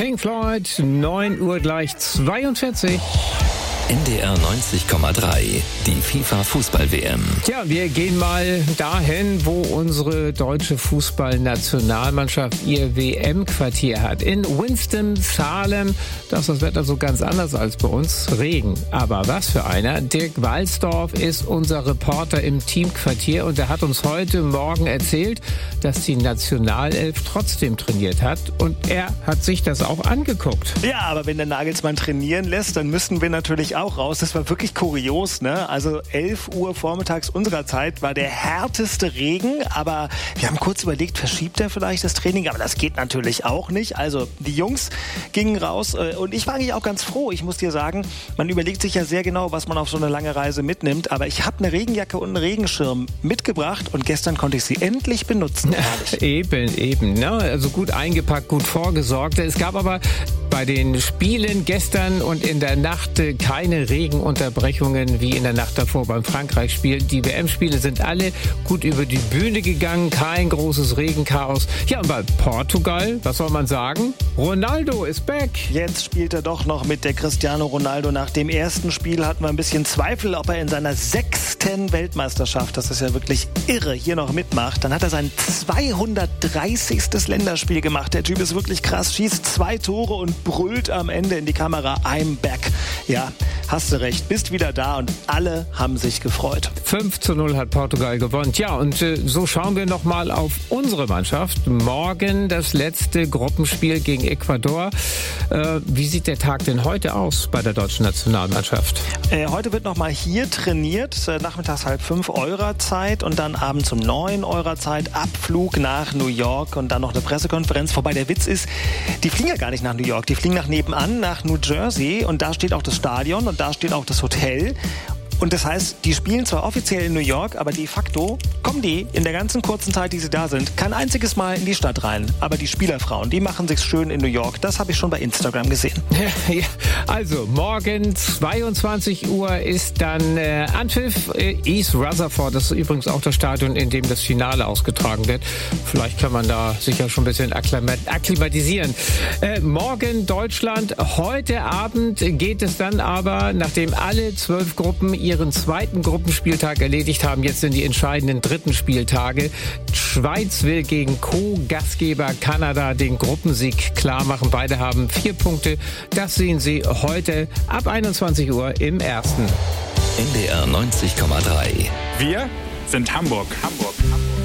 Pink Floyd, 9 Uhr gleich 42. NDR 90,3, die FIFA-Fußball-WM. Tja, wir gehen mal dahin, wo unsere deutsche Fußballnationalmannschaft ihr WM-Quartier hat. In Winston-Salem. Da ist das Wetter so ganz anders als bei uns. Regen. Aber was für einer. Dirk Walsdorf ist unser Reporter im Teamquartier und er hat uns heute Morgen erzählt, dass die Nationalelf trotzdem trainiert hat. Und er hat sich das auch angeguckt. Ja, aber wenn der Nagelsmann trainieren lässt, dann müssen wir natürlich auch raus. Das war wirklich kurios, ne? Also 11 Uhr vormittags unserer Zeit war der härteste Regen, aber wir haben kurz überlegt, verschiebt er vielleicht das Training, aber das geht natürlich auch nicht. Also die Jungs gingen raus und ich war eigentlich auch ganz froh. Ich muss dir sagen, man überlegt sich ja sehr genau, was man auf so eine lange Reise mitnimmt, aber ich habe eine Regenjacke und einen Regenschirm mitgebracht und gestern konnte ich sie endlich benutzen. Eben. Ne? Also gut eingepackt, gut vorgesorgt. Es gab aber bei den Spielen gestern und in der Nacht keine Regenunterbrechungen wie in der Nacht davor beim Frankreich-Spiel. Die WM-Spiele sind alle gut über die Bühne gegangen, kein großes Regenchaos. Ja, und bei Portugal, was soll man sagen? Ronaldo ist back. Jetzt spielt er doch noch mit der Cristiano Ronaldo. Nach dem ersten Spiel hatten wir ein bisschen Zweifel, ob er in seiner 6. Weltmeisterschaft, das ist ja wirklich irre, hier noch mitmacht. Dann hat er sein 230. Länderspiel gemacht. Der Typ ist wirklich krass, schießt 2 Tore und brüllt am Ende in die Kamera, I'm back. Ja, hast du recht, bist wieder da und alle haben sich gefreut. 5:0 hat Portugal gewonnen. Tja, und so schauen wir nochmal auf unsere Mannschaft. Morgen das letzte Gruppenspiel gegen Ecuador. Wie sieht der Tag denn heute aus bei der deutschen Nationalmannschaft? Heute wird nochmal hier trainiert, nachmittags 4:30 eurer Zeit und dann abends 9 eurer Zeit, Abflug nach New York und dann noch eine Pressekonferenz. Wobei der Witz ist, die fliegen ja gar nicht nach New York, die fliegen nach nebenan, nach New Jersey und da steht auch das Stadion und da steht auch das Hotel. Und das heißt, die spielen zwar offiziell in New York, aber de facto kommen die in der ganzen kurzen Zeit, die sie da sind, kein einziges Mal in die Stadt rein. Aber die Spielerfrauen, die machen sich's schön in New York. Das habe ich schon bei Instagram gesehen. Ja, also morgen 22 Uhr ist dann Anpfiff. East Rutherford, das ist übrigens auch das Stadion, in dem das Finale ausgetragen wird. Vielleicht kann man da sich ja schon ein bisschen akklimatisieren. Morgen Deutschland. Heute Abend geht es dann aber, nachdem alle 12 Gruppen ihren zweiten Gruppenspieltag erledigt haben. Jetzt sind die entscheidenden dritten Spieltage. Schweiz will gegen Co-Gastgeber Kanada den Gruppensieg klar machen. Beide haben 4 Punkte. Das sehen Sie heute ab 21 Uhr im ersten. NDR 90,3. Wir sind Hamburg.